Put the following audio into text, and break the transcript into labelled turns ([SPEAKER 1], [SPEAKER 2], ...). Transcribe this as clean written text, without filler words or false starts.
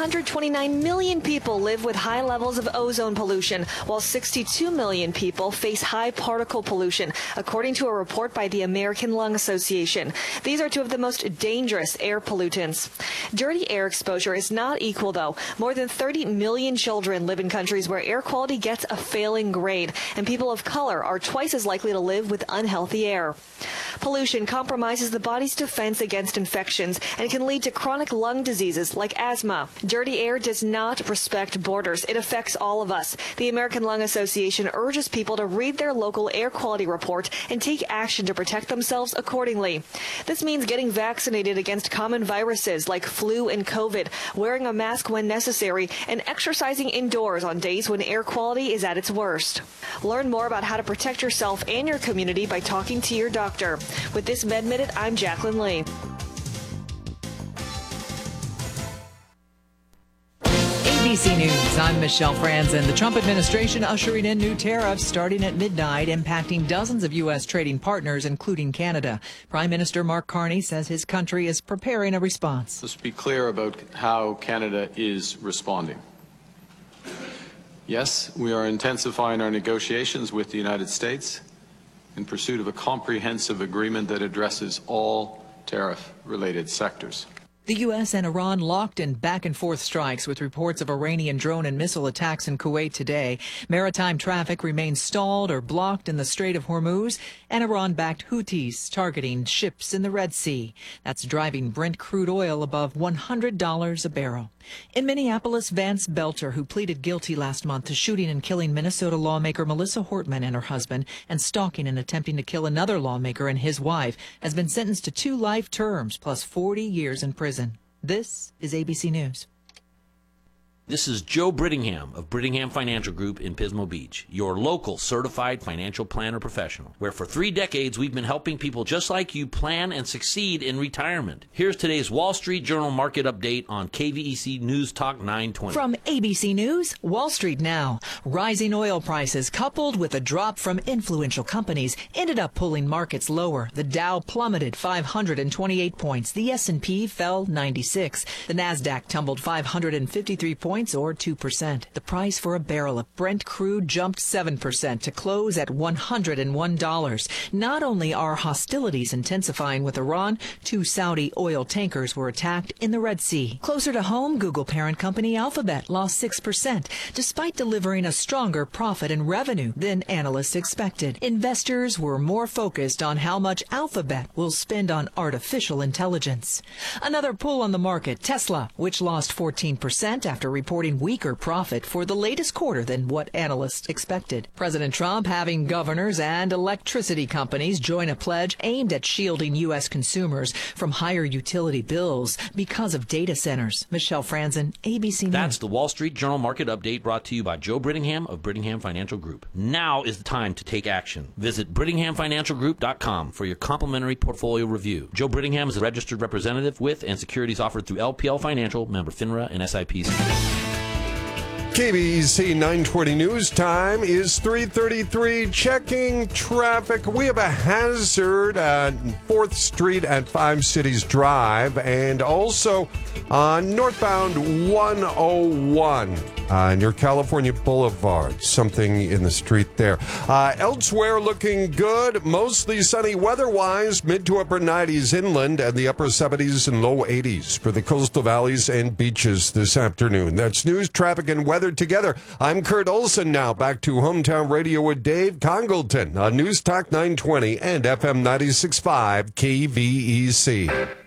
[SPEAKER 1] 129 million people live with high levels of ozone pollution, while 62 million people face high particle pollution, according to a report by the American Lung Association. These are two of the most dangerous air pollutants. Dirty air exposure is not equal, though. More than 30 million children live in countries where air quality gets a failing grade, and people of color are twice as likely to live with unhealthy air. Pollution compromises the body's defense against infections and can lead to chronic lung diseases like asthma. Dirty air does not respect borders. It affects all of us. The American Lung Association urges people to read their local air quality report and take action to protect themselves accordingly. This means getting vaccinated against common viruses like flu and COVID, wearing a mask when necessary, and exercising indoors on days when air quality is at its worst. Learn more about how to protect yourself and your community by talking to your doctor. With this Med Minute, I'm Jacqueline Lee.
[SPEAKER 2] ABC News, I'm Michelle Franzen. The Trump administration ushering in new tariffs starting at midnight, impacting dozens of U.S. trading partners, including Canada. Prime Minister Mark Carney says his country is preparing a response.
[SPEAKER 3] Let's be clear about how Canada is responding. Yes, we are intensifying our negotiations with the United States in pursuit of a comprehensive agreement that addresses all tariff-related sectors.
[SPEAKER 2] The U.S. and Iran locked in back-and-forth strikes with reports of Iranian drone and missile attacks in Kuwait today. Maritime traffic remains stalled or blocked in the Strait of Hormuz, and Iran-backed Houthis targeting ships in the Red Sea. That's driving Brent crude oil above $100 a barrel. In Minneapolis, Vance Belter, who pleaded guilty last month to shooting and killing Minnesota lawmaker Melissa Hortman and her husband and stalking and attempting to kill another lawmaker and his wife, has been sentenced to 2 life terms plus 40 years in prison. This is ABC News.
[SPEAKER 4] This is Joe Brittingham of Brittingham Financial Group in Pismo Beach, your local certified financial planner professional, where for 3 decades we've been helping people just like you plan and succeed in retirement. Here's today's Wall Street Journal market update on KVEC News Talk 920.
[SPEAKER 2] From ABC News, Wall Street now. Rising oil prices coupled with a drop from influential companies ended up pulling markets lower. The Dow plummeted 528 points. The S&P fell 96. The Nasdaq tumbled 553 points. Or 2%. The price for a barrel of Brent crude jumped 7% to close at $101. Not only are hostilities intensifying with Iran, 2 Saudi oil tankers were attacked in the Red Sea. Closer to home, Google parent company Alphabet lost 6%, despite delivering a stronger profit and revenue than analysts expected. Investors were more focused on how much Alphabet will spend on artificial intelligence. Another pull on the market, Tesla, which lost 14% after reporting weaker profit for the latest quarter than what analysts expected. President Trump having governors and electricity companies join a pledge aimed at shielding U.S. consumers from higher utility bills because of data centers. Michelle Franzen, ABC News.
[SPEAKER 4] That's the Wall Street Journal market update brought to you by Joe Brittingham of Brittingham Financial Group. Now is the time to take action. Visit BrittinghamFinancialGroup.com for your complimentary portfolio review. Joe Brittingham is a registered representative with and securities offered through LPL Financial, member FINRA and SIPC.
[SPEAKER 5] KBEC 920 News time is 3:33. Checking traffic. We have a hazard at 4th Street at 5 Cities Drive and also on northbound 101 near California Boulevard. Something in the street there. Elsewhere looking good. Mostly sunny weather-wise. Mid to upper 90s inland and the upper 70s and low 80s for the coastal valleys and beaches this afternoon. That's news, traffic, and weather together. I'm Kurt Olson now. Back to Hometown Radio with Dave Congleton on News Talk 920 and FM 96.5 KVEC.